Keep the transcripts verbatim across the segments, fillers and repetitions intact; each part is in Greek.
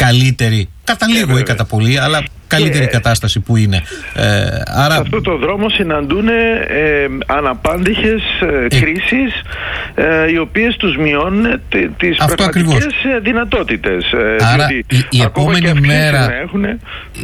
καλύτερη, κατά λίγο ή κατά πολύ, αλλά καλύτερη και κατάσταση που είναι. Ε, άρα... Σε αυτό το δρόμο συναντούν ε, αναπάντηχες ε, ε... κρίσεις ε, οι οποίες τους μειώνουν τις πραγματικές δυνατότητες. Άρα η, η επόμενη μέρα έχουν... η,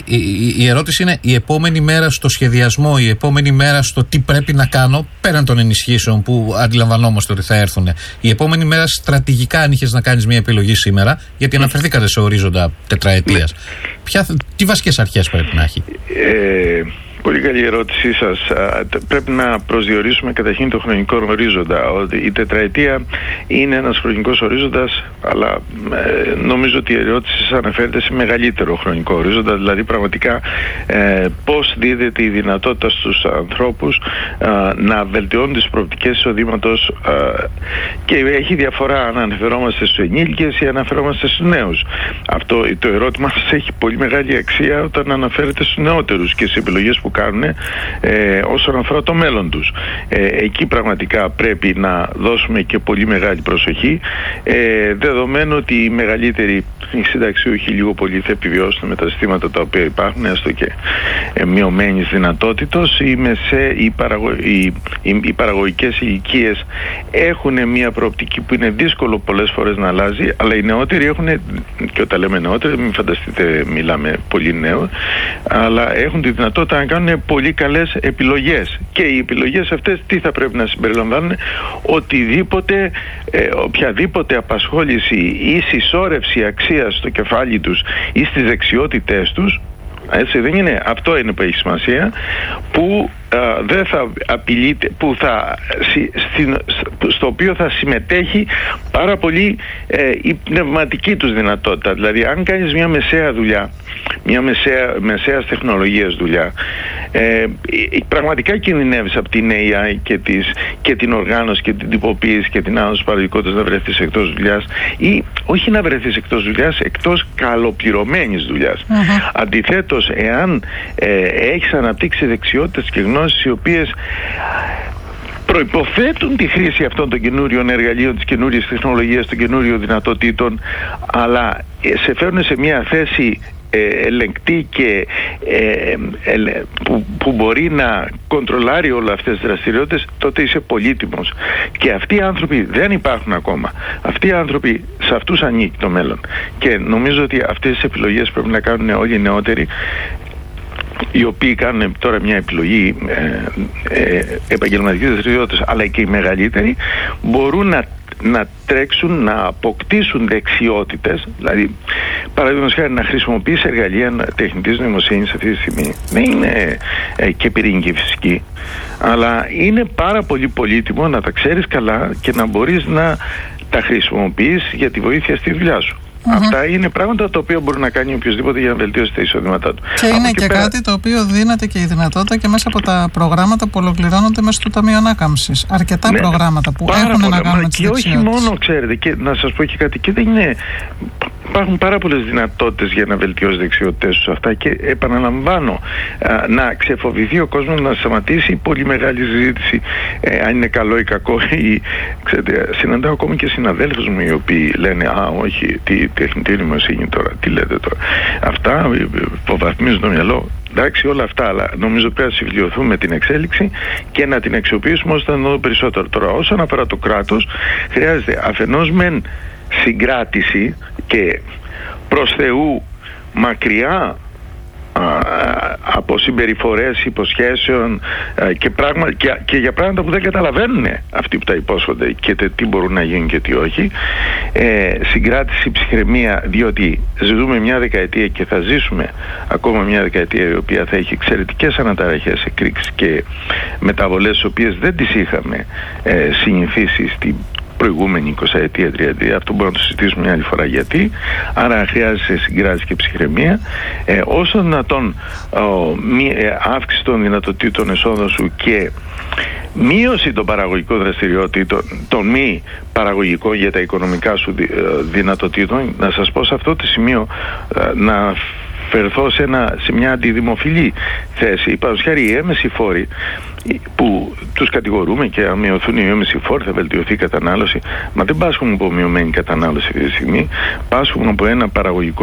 η, η ερώτηση είναι η επόμενη μέρα στο σχεδιασμό, η επόμενη μέρα στο τι πρέπει να κάνω πέραν των ενισχύσεων που αντιλαμβανόμαστε ότι θα έρθουν, η επόμενη μέρα στρατηγικά, αν είχες να κάνεις μια επιλογή σήμερα, γιατί αναφερθήκατε σε ορίζοντα τετραετίας, ποια, τι βασικές αρχές πρέπει να έχει? Ε, πολύ καλή ερώτησή σας. Πρέπει να προσδιορίσουμε καταρχήν το χρονικό ορίζοντα. Ότι η τετραετία είναι ένας χρονικός ορίζοντας, αλλά ε, νομίζω ότι η ερώτηση σας αναφέρεται σε μεγαλύτερο χρονικό ορίζοντα, δηλαδή πραγματικά ε, πώς δίδεται η δυνατότητα στους ανθρώπους ε, να βελτιώνουν τις προοπτικές εισοδήματος, ε, και έχει διαφορά αν αναφερόμαστε στους ενήλικες ή αναφερόμαστε στους νέους. Αυτό το ερώτημα σας έχει πολύ μεγάλη αξία όταν αναφέρεται στους νεότερους και στις επιλογές που κάνουν ε, όσον αφορά το μέλλον τους. Ε, εκεί πραγματικά πρέπει να δώσουμε και πολύ μεγάλη προσοχή, ε, δεδομένου ότι οι μεγαλύτεροι, οι συνταξιούχοι λίγο πολύ θα επιβιώσουν με τα συστήματα τα οποία υπάρχουν, έστω και ε, μειωμένης δυνατότητος. Οι, μεσέ, οι, παραγω, οι, οι, οι παραγωγικές ηλικίες έχουν μια προοπτική που είναι δύσκολο πολλές φορές να αλλάζει, αλλά οι νεότεροι έχουν, και όταν λέμε νεότεροι, μην φανταστείτε μιλάμε πολύ νέο, αλλά έχουν τη δυνατότητα να κάνουν πολύ καλές επιλογές. Και οι επιλογές αυτές τι θα πρέπει να συμπεριλαμβάνουν? Οτιδήποτε, ε, οποιαδήποτε απασχόληση ή συσσόρευση αξίας στο κεφάλι τους ή στις δεξιότητές τους, έτσι δεν είναι? Αυτό είναι που έχει σημασία, που α, δεν θα απειλείται, που θα, στην, στο οποίο θα συμμετέχει πάρα πολύ ε, η πνευματική τους δυνατότητα. Δηλαδή αν κάνεις μια μεσαία δουλειά, μια μεσαία, μεσαίας τεχνολογίας δουλειά, ε, πραγματικά κινδυνεύεις από την έι άι και, τις, και την οργάνωση και την τυποποίηση και την άδοση παραγωγικότητας να βρεθείς εκτός δουλειάς, ή όχι να βρεθείς εκτός δουλειάς, εκτός καλοπληρωμένης δουλειάς. Mm-hmm. Αντιθέτως, εάν ε, έχεις αναπτύξει δεξιότητες και γνώσεις οι οποίες προϋποθέτουν τη χρήση αυτών των καινούριων εργαλείων, της καινούριας τεχνολογίας, των καινούριων δυνατοτήτων, αλλά σε φέρνουν σε μια θέση ελεγκτή και ε, ε, που, που μπορεί να κοντρολάρει όλα αυτές τις δραστηριότητες, τότε είσαι πολύτιμος. Και αυτοί οι άνθρωποι δεν υπάρχουν ακόμα. Αυτοί οι άνθρωποι, σε αυτούς ανήκει το μέλλον. Και νομίζω ότι αυτές τις επιλογές πρέπει να κάνουν όλοι οι νεότεροι, οι οποίοι κάνουν τώρα μια επιλογή ε, ε, επαγγελματικής δραστηριότητας, αλλά και οι μεγαλύτεροι μπορούν να να τρέξουν, να αποκτήσουν δεξιότητες, δηλαδή παραδείγματος χάρη να χρησιμοποιήσει εργαλεία τεχνητής νοημοσύνης αυτή τη στιγμή. Δεν είναι ε, και πυρηνική φυσική, αλλά είναι πάρα πολύ πολύτιμο να τα ξέρεις καλά και να μπορείς να τα χρησιμοποιείς για τη βοήθεια στη δουλειά σου. Mm-hmm. Αυτά είναι πράγματα τα οποία μπορεί να κάνει οποιοδήποτε για να βελτιώσει τα εισοδήματά του. Και από είναι και, και πέρα... κάτι το οποίο δίνεται και η δυνατότητα και μέσα από τα προγράμματα που ολοκληρώνονται μέσα στο Ταμείο Ανάκαμψης. Αρκετά ναι, προγράμματα που έχουν πολλά, να κάνουν με τις και δεξιότητες. Όχι μόνο, ξέρετε, και να σας πω και κάτι, και δεν είναι... Υπάρχουν πάρα πολλές δυνατότητες για να βελτιώσει δεξιότητες τους αυτά, και επαναλαμβάνω, α, να ξεφοβηθεί ο κόσμος, να σταματήσει η πολύ μεγάλη συζήτηση ε, αν είναι καλό ή κακό. Ή, ξέρετε, συναντάω ακόμη και συναδέλφους μου οι οποίοι λένε «Α, όχι, τι τεχνητή νοημοσύνη τώρα, τι λέτε τώρα». Αυτά υποβαθμίζουν το μυαλό. Εντάξει, όλα αυτά, αλλά νομίζω πρέπει να συμφιλειωθούμε με την εξέλιξη και να την αξιοποιήσουμε ώστε να δω περισσότερο. Τώρα, όσον αφορά το κράτος, χρειάζεται αφενός μεν συγκράτηση και προς Θεού μακριά α, από συμπεριφορές υποσχέσεων α, και, πράγμα, και, και για πράγματα που δεν καταλαβαίνουν αυτοί που τα υπόσχονται και τε, τι μπορούν να γίνουν και τι όχι. Ε, συγκράτηση, ψυχραιμία, διότι ζούμε μια δεκαετία και θα ζήσουμε ακόμα μια δεκαετία η οποία θα έχει εξαιρετικές αναταραχές, εκρήξεις και μεταβολές, τις οποίες δεν τις είχαμε ε, συνηθίσει στην προηγούμενη εικοσαετία, τριετία. Αυτό μπορούμε να το συζητήσουμε μια άλλη φορά γιατί. Άρα χρειάζεται συγκράτηση και ψυχραιμία. Ε, όσο δυνατόν αύξηση των δυνατοτήτων εσόδων σου και μείωση των παραγωγικών δραστηριοτήτων, των μη παραγωγικών για τα οικονομικά σου δυνατοτήτων. Να σας πω σε αυτό το σημείο να φερθώ σε, ένα, σε μια αντιδημοφιλή θέση. Παραδείγματος χάρη οι έμμεσοι φόροι που τους κατηγορούμε και αν μειωθούν οι έμμεσοι φόροι θα βελτιωθεί η κατανάλωση, μα δεν πάσχουν από μειωμένη κατανάλωση αυτή τη στιγμή, πάσχουν από ένα παραγωγικό